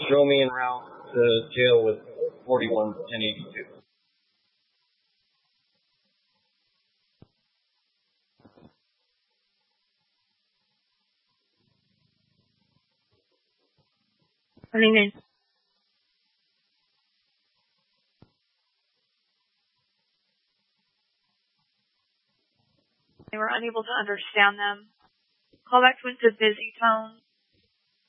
show me en route to jail with 41-1082. Running in. They were unable to understand them. Callbacks went to busy tone.